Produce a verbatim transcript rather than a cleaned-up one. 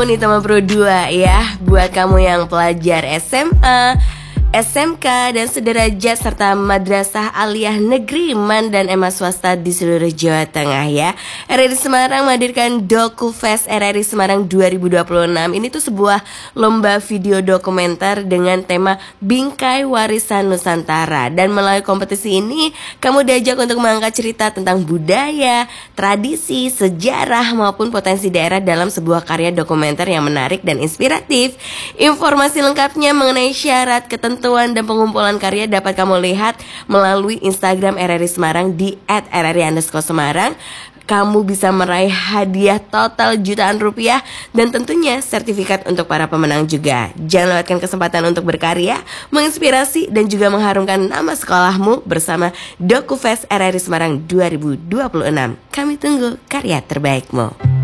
kamu nih teman Pro dua ya. Buat kamu yang pelajar S M A, S M K dan sederajat serta madrasah aliyah negeri man dan emas swasta di seluruh Jawa Tengah ya. R R I Semarang menghadirkan DokuFest R R I Semarang dua ribu dua puluh enam. Ini tuh sebuah lomba video dokumenter dengan tema Bingkai Warisan Nusantara. Dan melalui kompetisi ini kamu diajak untuk mengangkat cerita tentang budaya, tradisi, sejarah maupun potensi daerah dalam sebuah karya dokumenter yang menarik dan inspiratif. Informasi lengkapnya mengenai syarat, ketentuan dan pengumpulan karya dapat kamu lihat melalui Instagram R R I Semarang di et r r i underscore semarang. Kamu bisa meraih hadiah total jutaan rupiah dan tentunya sertifikat untuk para pemenang juga. Jangan lewatkan kesempatan untuk berkarya, menginspirasi dan juga mengharumkan nama sekolahmu bersama DokuFest R R I Semarang dua ribu dua puluh enam. Kami tunggu karya terbaikmu.